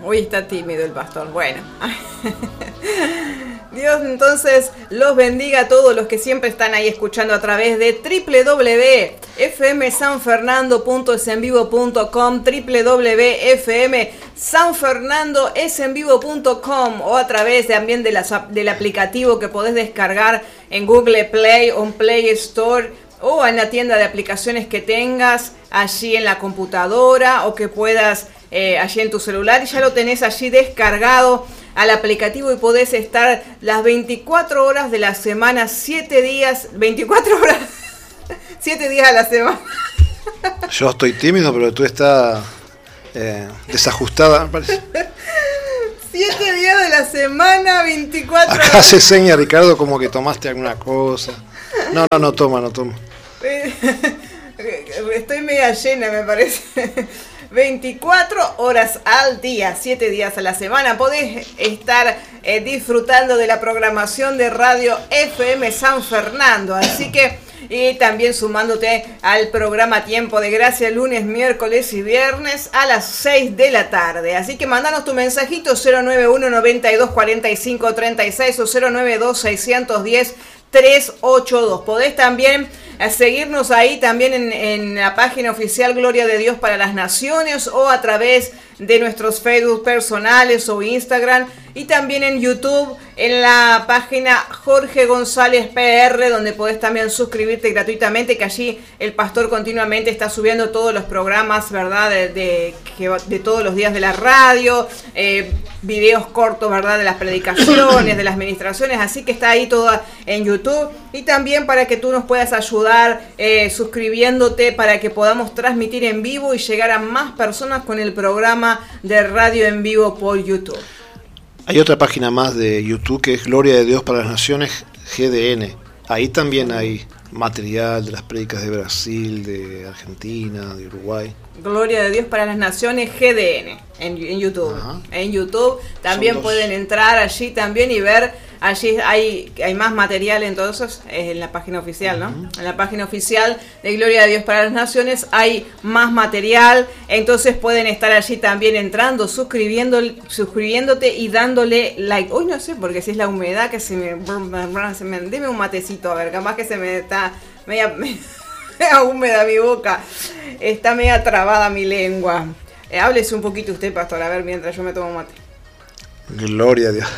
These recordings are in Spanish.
Hoy está tímido el pastor. Bueno. Dios entonces los bendiga a todos los que siempre están ahí escuchando a través de www.fmsanfernando.esenvivo.com, www.fmsanfernandoesenvivo.com, o a través también del aplicativo que podés descargar en Google Play o en Play Store, o en la tienda de aplicaciones que tengas allí en la computadora, o que puedas allí en tu celular, y ya lo tenés allí descargado al aplicativo, y podés estar las 24 horas de la semana, 7 días, 24 horas, 7 días a la semana. Yo estoy tímido, pero tú estás desajustada, me parece. 7 días de la semana, 24 horas. Acá se seña, Ricardo, como que tomaste alguna cosa. No toma. Estoy media llena, me parece. 24 horas al día, 7 días a la semana, podés estar disfrutando de la programación de Radio FM San Fernando. Así que, y también sumándote al programa Tiempo de Gracia, lunes, miércoles y viernes a las 6 de la tarde. Así que mandanos tu mensajito 091 92 45 36 o 092 610 382. Podés también seguirnos ahí también en la página oficial Gloria de Dios para las Naciones, o a través de nuestros Facebook personales o Instagram, y también en YouTube en la página Jorge González PR, donde podés también suscribirte gratuitamente, que allí el pastor continuamente está subiendo todos los programas, ¿verdad? De todos los días de la radio, videos cortos, ¿verdad? De las predicaciones, de las ministraciones, así que está ahí todo en YouTube. Y también para que tú nos puedas ayudar suscribiéndote, para que podamos transmitir en vivo y llegar a más personas con el programa de radio en vivo por YouTube. Hay otra página más de YouTube que es Gloria de Dios para las Naciones, GDN. Ahí también hay material de las prédicas de Brasil, de Argentina, de Uruguay. Gloria de Dios para las Naciones, GDN, en YouTube. Ajá. En YouTube también pueden entrar allí también y ver. Allí hay más material, entonces, en la página oficial, ¿no? En la página oficial de Gloria de Dios para las Naciones hay más material, entonces pueden estar allí también entrando, suscribiéndote y dándole like. Uy, no sé, porque si es la humedad que se me deme un matecito, a ver, capaz que se me está media húmeda mi boca, está media trabada mi lengua. Háblese un poquito usted, pastor, a ver, mientras yo me tomo mate. Gloria a Dios.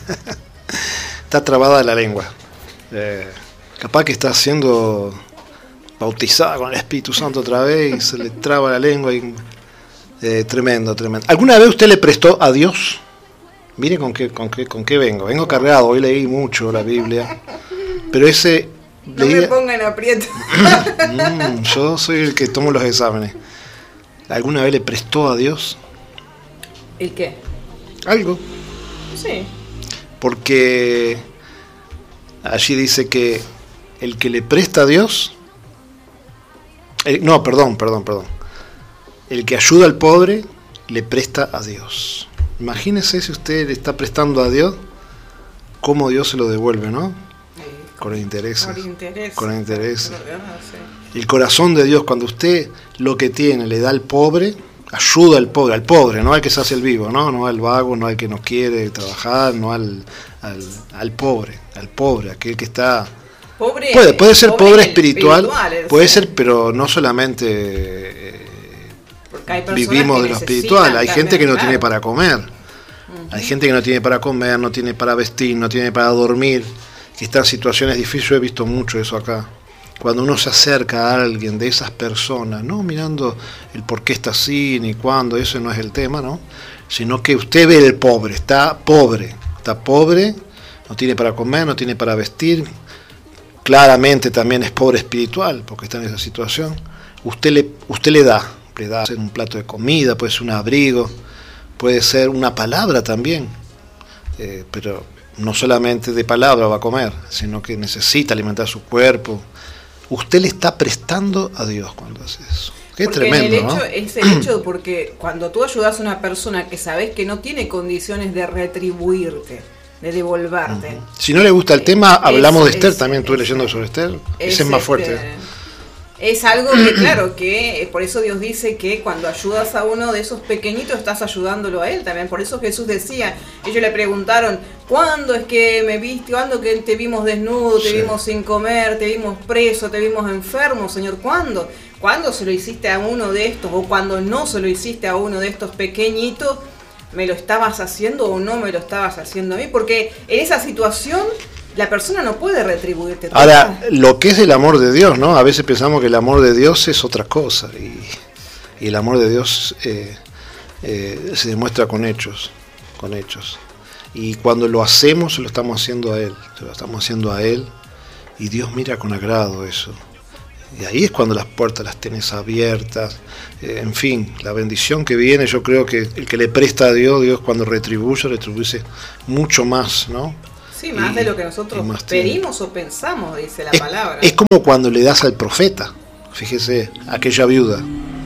Está trabada la lengua. Capaz que está siendo bautizada con el Espíritu Santo otra vez y se le traba la lengua. Tremendo. ¿Alguna vez usted le prestó a Dios? Mire con qué vengo. Vengo cargado. Hoy leí mucho la Biblia. Pero ese... No me pongan aprieto. Yo soy el que tomo los exámenes. ¿Alguna vez le prestó a Dios? ¿El qué? Algo. Sí. Porque allí dice que el que le presta a Dios... Perdón. El que ayuda al pobre le presta a Dios. Imagínese si usted le está prestando a Dios, cómo Dios se lo devuelve, ¿no? Con intereses. El corazón de Dios, cuando usted lo que tiene le da al pobre, ayuda al pobre, no al que se hace el vivo, no al vago, no al que no quiere trabajar, no al pobre, aquel que está... Pobre, puede ser pobre espiritual, puede ser, pero no solamente vivimos de lo espiritual, hay gente que no tiene para comer, hay gente que no tiene para comer, no tiene para vestir, no tiene para dormir, que está en situaciones difíciles. Yo he visto mucho eso acá. Cuando uno se acerca a alguien de esas personas, no mirando el por qué está así ni cuándo, eso no es el tema, ¿no? Sino que usted ve el pobre, está pobre, no tiene para comer, no tiene para vestir, claramente también es pobre espiritual porque está en esa situación. Usted le da ser un plato de comida, puede ser un abrigo, puede ser una palabra también, pero no solamente de palabra va a comer, sino que necesita alimentar su cuerpo. Usted le está prestando a Dios cuando hace eso. Qué porque tremendo, ¿no? Es el hecho, porque cuando tú ayudas a una persona que sabes que no tiene condiciones de retribuirte, de devolverte. Si no le gusta el tema, hablamos de Esther, también estuve leyendo sobre Esther. Ese es más fuerte. Es algo que, claro, que por eso Dios dice que cuando ayudas a uno de esos pequeñitos estás ayudándolo a él también. Por eso Jesús decía, ellos le preguntaron, ¿cuándo es que me viste? ¿Cuándo que te vimos desnudo, te vimos sin comer, te vimos preso, te vimos enfermo, Señor? ¿Cuándo? ¿Cuándo se lo hiciste a uno de estos? O cuando no se lo hiciste a uno de estos pequeñitos, ¿me lo estabas haciendo o no me lo estabas haciendo a mí? Porque en esa situación la persona no puede retribuirte. Ahora, lo que es el amor de Dios, ¿no? A veces pensamos que el amor de Dios es otra cosa y el amor de Dios se demuestra con hechos. Y cuando lo hacemos, se lo estamos haciendo a Él, y Dios mira con agrado eso. Y ahí es cuando las puertas las tenés abiertas, en fin, la bendición que viene. Yo creo que el que le presta a Dios cuando retribuye mucho más, ¿no? Sí, más de lo que nosotros pedimos o pensamos, dice la palabra. Es como cuando le das al profeta. Fíjese, aquella viuda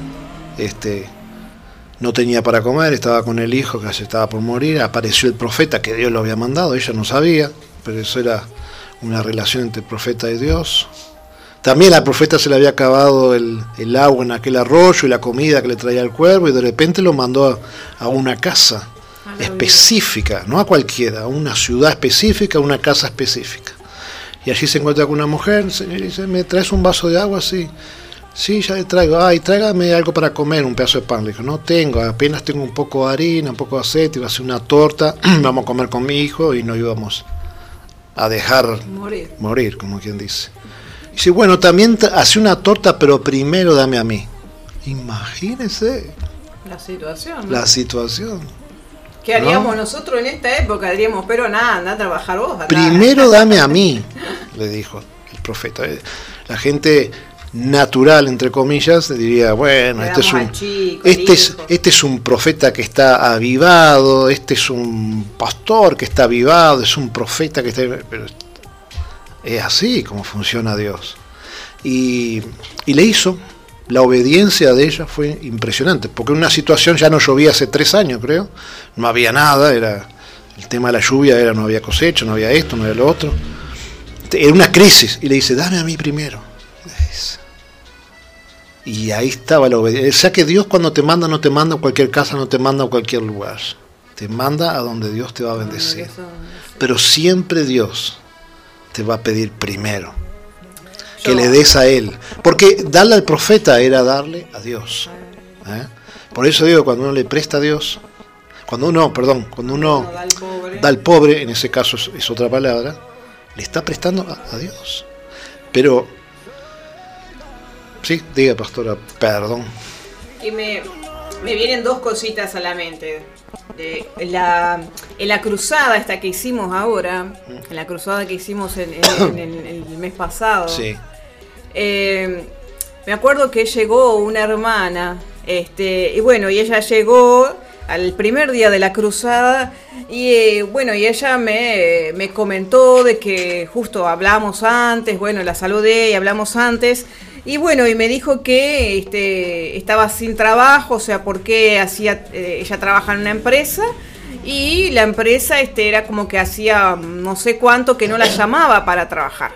no tenía para comer, estaba con el hijo que se estaba por morir, apareció el profeta que Dios lo había mandado, ella no sabía, pero eso era una relación entre el profeta y Dios. También al profeta se le había acabado el agua en aquel arroyo y la comida que le traía el cuervo, y de repente lo mandó a una casa específica, no a cualquiera, a una ciudad específica, a una casa específica. Y allí se encuentra con una mujer, y dice, ¿me traes un vaso de agua? Sí, ya le traigo. Ay, tráigame algo para comer, un pedazo de pan. Le dijo, no tengo, apenas tengo un poco de harina, un poco de aceite, iba a hacer una torta, vamos a comer con mi hijo y no íbamos a dejar morir, como quien dice. Y dice, bueno, también hace una torta, pero primero dame a mí. Imagínese la situación. ¿Qué haríamos nosotros en esta época? Diríamos, pero nada, anda a trabajar vos. Primero dame a mí, le dijo el profeta. La gente natural, entre comillas, diría, bueno, este es un profeta que está avivado, este es un pastor que está avivado, es un profeta que está... Pero es así como funciona Dios. Y le hizo. La obediencia de ella fue impresionante, porque en una situación, ya no llovía hace 3 años, creo, no había nada, era el tema de la lluvia, no había cosecha, no había esto, no había lo otro, era una crisis, y le dice, dame a mí primero. Y ahí estaba la obediencia. O sea que Dios cuando te manda, no te manda a cualquier casa, no te manda a cualquier lugar, te manda a donde Dios te va a bendecir, pero siempre Dios te va a pedir primero que le des a Él, porque darle al profeta era darle a Dios. Por eso digo, cuando uno le presta a Dios, cuando uno da al pobre, en ese caso es otra palabra, le está prestando a Dios. Pero, sí, diga, pastora, perdón. Y me vienen 2 cositas a la mente. En la cruzada esta que hicimos ahora, en la cruzada que hicimos en el mes pasado, sí. Me acuerdo que llegó una hermana, y bueno, y ella llegó al primer día de la cruzada, y bueno, y ella me comentó de que justo hablamos antes, bueno, la saludé y hablamos antes, y bueno, y me dijo que estaba sin trabajo, o sea, porque ella trabaja en una empresa, y la empresa era como que hacía no sé cuánto que no la llamaba para trabajar.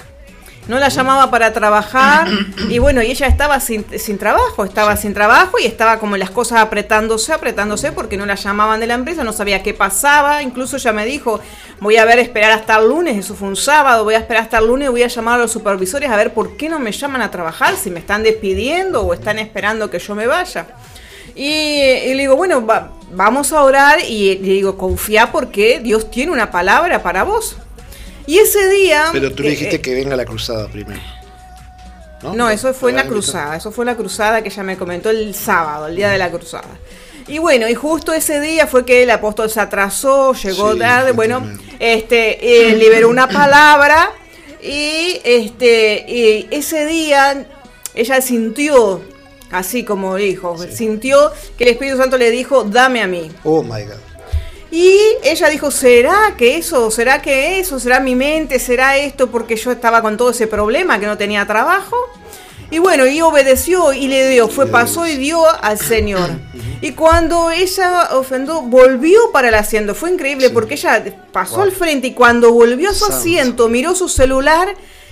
Y bueno, y ella estaba sin trabajo, y estaba como las cosas apretándose porque no la llamaban de la empresa, no sabía qué pasaba. Incluso ella me dijo, voy a esperar hasta el lunes, eso fue un sábado, voy a esperar hasta el lunes, voy a llamar a los supervisores a ver por qué no me llaman a trabajar, si me están despidiendo o están esperando que yo me vaya. Y le digo, bueno, vamos a orar, y le digo, confía porque Dios tiene una palabra para vos. Y ese día... Pero tú le dijiste que venga la cruzada primero. No, eso fue en la cruzada. Eso fue la cruzada que ella me comentó el sábado, el día de la cruzada. Y bueno, y justo ese día fue que el apóstol se atrasó, llegó tarde, bueno, liberó una palabra, y ese día ella sintió, así como dijo, sintió que el Espíritu Santo le dijo, dame a mí. Oh my God. Y ella dijo, ¿será será mi mente, será esto? Porque yo estaba con todo ese problema, que no tenía trabajo. Y bueno, y obedeció y le dio, pasó y dio al Señor. Y cuando ella ofendió, volvió para el asiento. Fue increíble porque ella pasó al frente, y cuando volvió a su asiento, miró su celular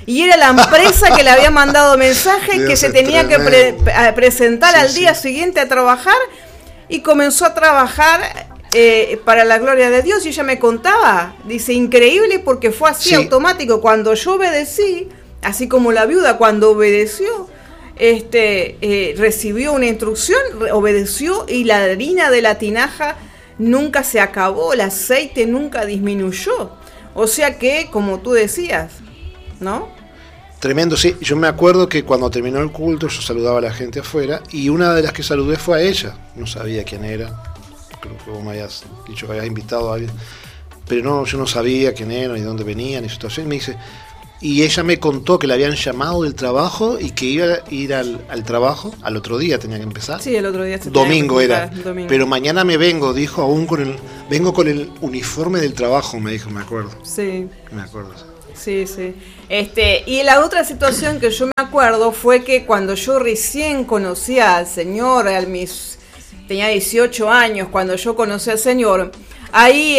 Y era la empresa que le había mandado mensaje que se tenía que presentar al día siguiente a trabajar, y comenzó a trabajar para la gloria de Dios. Y ella me contaba, dice, increíble, porque fue así, automático. Cuando yo obedecí, así como la viuda cuando obedeció, recibió una instrucción, obedeció, y la harina de la tinaja nunca se acabó, el aceite nunca disminuyó. O sea que, como tú decías, ¿no? Tremendo, sí. Yo me acuerdo que cuando terminó el culto yo saludaba a la gente afuera, y una de las que saludé fue a ella. No sabía quién era, creo que vos me habías dicho que habías invitado a alguien, pero no, yo no sabía quién era, ni dónde venía, ni situación. Y me dice, y ella me contó que le habían llamado del trabajo y que iba a ir al trabajo, al otro día tenía que empezar. Sí, el otro día se domingo era. Domingo. Pero mañana me vengo, dijo, aún vengo con el uniforme del trabajo, me dijo, me acuerdo. Sí. Me acuerdo. Sí, sí. Y la otra situación que yo me acuerdo fue que cuando yo recién conocí al Señor, tenía 18 años cuando yo conocí al Señor, ahí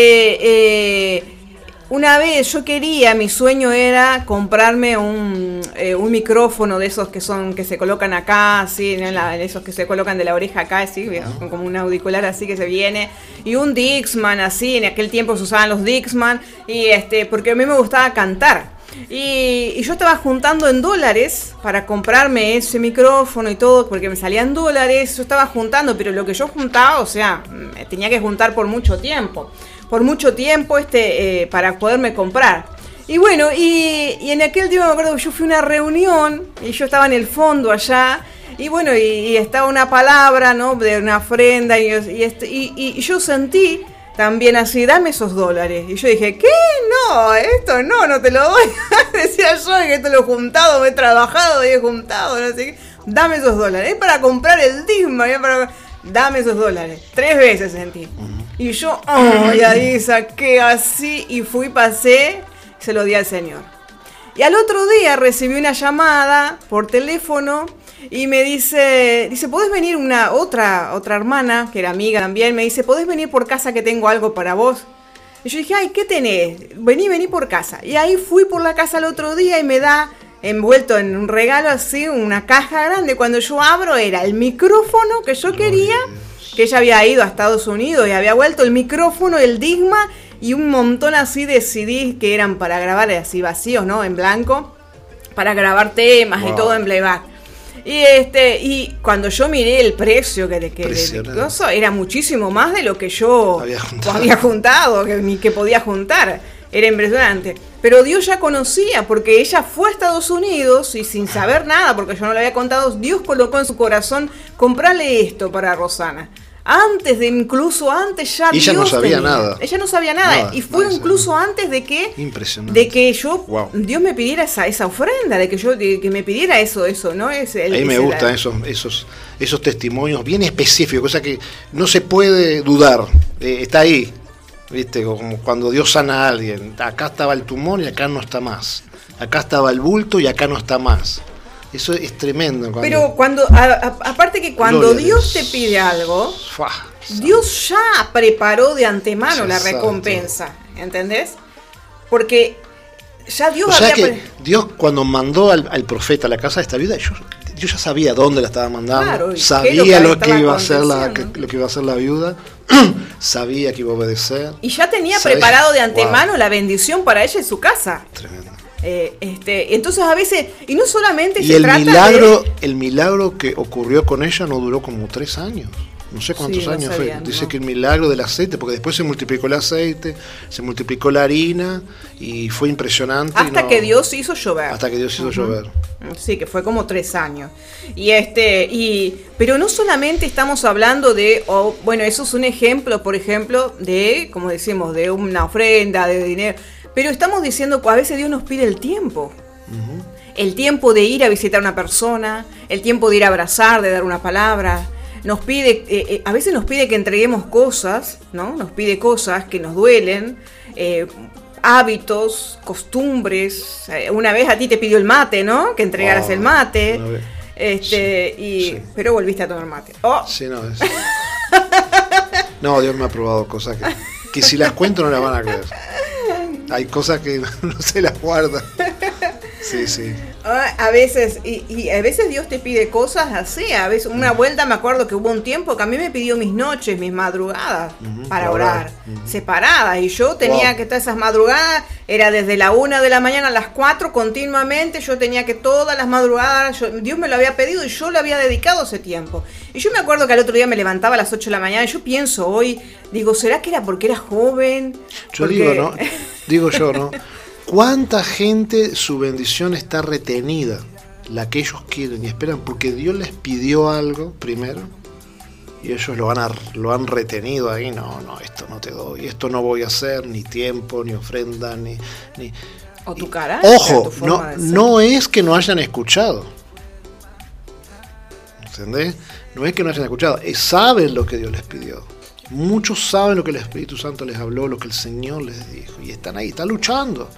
una vez yo quería, mi sueño era comprarme un micrófono de esos que se colocan acá, así, esos que se colocan de la oreja acá, así, como un auricular así que se viene, y un Dixman, así, en aquel tiempo se usaban los Dixman, y porque a mí me gustaba cantar. Y yo estaba juntando en dólares para comprarme ese micrófono y todo, porque me salían dólares, yo estaba juntando, pero lo que yo juntaba, o sea, tenía que juntar por mucho tiempo para poderme comprar. Y bueno, y en aquel tiempo me acuerdo que yo fui a una reunión y yo estaba en el fondo allá, y bueno, y estaba una palabra, ¿no?, de una ofrenda, y yo sentí también así, dame esos dólares. Y yo dije, ¿qué? No, esto no te lo doy. Decía yo que esto lo he juntado, me he trabajado y he juntado, no sé qué. Dame esos dólares. Es para comprar el Disma, dame esos dólares. 3 veces sentí. Y yo, y ahí saqué así y pasé, se lo di al Señor. Y al otro día recibí una llamada por teléfono y me dice, ¿podés venir otra hermana, que era amiga también, me dice, ¿podés venir por casa que tengo algo para vos? Y yo dije, ay, ¿qué tenés? Vení por casa. Y ahí fui por la casa el otro día y me da, envuelto en un regalo así, una caja grande. Cuando yo abro era el micrófono que yo quería, que ella había ido a Estados Unidos y había vuelto, el micrófono, el Disma y un montón así de CDs que eran para grabar así vacíos, ¿no? En blanco, para grabar temas y todo en playback. Y cuando yo miré el precio que era muchísimo más de lo que yo había juntado, que podía juntar. Era impresionante. Pero Dios ya conocía, porque ella fue a Estados Unidos y sin saber nada, porque yo no le había contado, Dios colocó en su corazón, comprarle esto para Rosana. Incluso antes ya Dios no sabía nada. Ella no sabía nada. Y fue incluso antes de que Dios me pidiera esa ofrenda, de que me pidiera eso, ¿no? Ahí me gustan esos testimonios bien específicos, cosa que no se puede dudar. Está ahí, ¿viste? Como cuando Dios sana a alguien. Acá estaba el tumor y acá no está más. Acá estaba el bulto y acá no está más. Eso es tremendo. Pero aparte que cuando Dios te pide algo, Dios ya preparó de antemano la recompensa, ¿entendés? Porque ya Dios Dios cuando mandó al profeta a la casa de esta viuda, yo ya sabía dónde la estaba mandando, claro, sabía lo que iba a hacer la viuda, sabía que iba a obedecer. Y ya tenía preparado de antemano la bendición para ella y su casa. Tremendo. Entonces a veces, y no solamente se trata el milagro que ocurrió con ella no duró como 3 años, no sé cuántos años fue. Dice que el milagro del aceite, porque después se multiplicó el aceite, se multiplicó la harina y fue impresionante. Hasta que Dios hizo llover. Sí, que fue como 3 años. Pero no solamente estamos hablando de, bueno, eso es un ejemplo, por ejemplo, de, como decimos, de una ofrenda, de dinero. Pero estamos diciendo que a veces Dios nos pide el tiempo. El tiempo de ir a visitar a una persona, el tiempo de ir a abrazar, de dar una palabra. Nos pide, a veces nos pide que entreguemos cosas, ¿no? Nos pide cosas que nos duelen, hábitos, costumbres. Una vez a ti te pidió el mate, ¿no? Que entregaras el mate. Pero volviste a tomar mate. Sí, no, Dios me ha probado cosas que si las cuento no las van a creer. Hay cosas que no se las guarda. sí. A veces, y a veces Dios te pide cosas así. A veces, una vuelta me acuerdo que hubo un tiempo que a mí me pidió mis noches, mis madrugadas para orar, separadas. Y yo tenía que estar esas madrugadas, era desde la 1 de la mañana a las 4 continuamente. Yo tenía que todas las madrugadas, Dios me lo había pedido y yo le había dedicado ese tiempo. Y yo me acuerdo que al otro día me levantaba a las 8 de la mañana y yo pienso hoy, digo, ¿será que era porque era joven? Digo yo, ¿no? ¿Cuánta gente su bendición está retenida? La que ellos quieren y esperan, porque Dios les pidió algo primero y ellos lo han retenido ahí. No, esto no te doy, esto no voy a hacer, ni tiempo, ni ofrenda, ni o tu carácter. Ojo, no es que no hayan escuchado. ¿Entendés? No es que no hayan escuchado, saben lo que Dios les pidió. Muchos saben lo que el Espíritu Santo les habló, lo que el Señor les dijo, y están ahí, están luchando.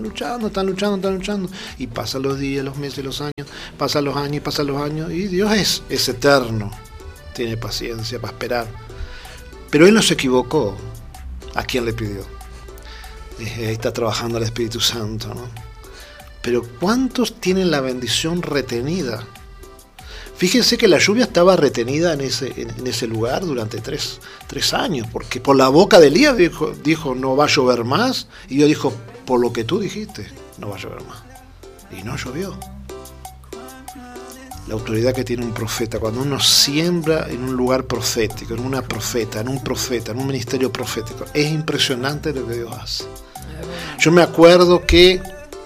Y pasan los días, los meses, los años, pasan los años, y Dios es eterno, tiene paciencia para esperar. Pero Él no se equivocó. ¿A quién le pidió? Ahí está trabajando el Espíritu Santo, ¿no? Pero ¿cuántos tienen la bendición retenida? Fíjense que la lluvia estaba retenida en ese lugar durante tres años, porque por la boca de Elías dijo no va a llover más, y Dios dijo, por lo que tú dijiste, no va a llover más. Y no llovió. La autoridad que tiene un profeta, cuando uno siembra en un lugar profético, en una profeta, en un ministerio profético, es impresionante lo que Dios hace. Yo me acuerdo que,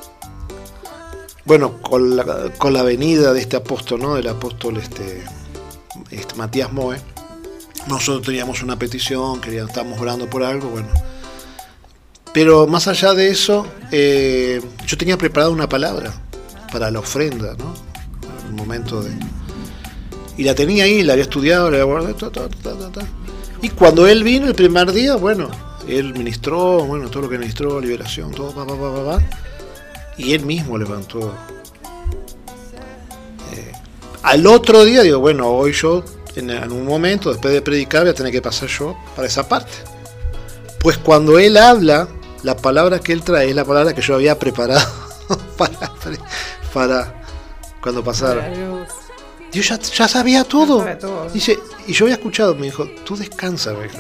bueno, con la venida de este apóstol, ¿no? Del apóstol Matías Moe, nosotros teníamos una petición, estábamos orando por algo, bueno. Pero más allá de eso, yo tenía preparada una palabra para la ofrenda, ¿no? En el momento de... Y la tenía ahí, la había estudiado, la había guardado, Y cuando él vino el primer día, bueno, él ministró, bueno, todo lo que ministró, liberación, todo, y él mismo levantó. Al otro día digo, bueno, hoy yo, en un momento, después de predicar, voy a tener que pasar yo para esa parte. Pues cuando él habla, la palabra que él trae es la palabra que yo había preparado para cuando pasara. Dios ya sabía todo. Dice, y yo había escuchado, me dijo, tú descansa, me dijo,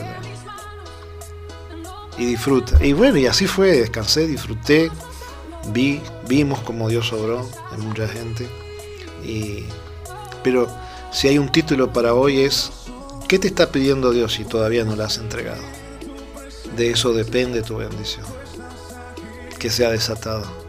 y disfruta. Y bueno, y así fue, descansé, disfruté, vimos como Dios obró en mucha gente. Pero si hay un título para hoy es, ¿qué te está pidiendo Dios si todavía no la has entregado? De eso depende tu bendición, que sea desatada.